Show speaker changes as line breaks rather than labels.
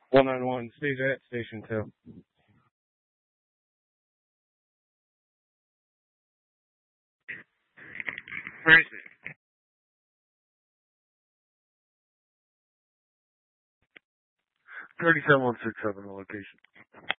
191, stage at station 2. Where is it? 37167, the location.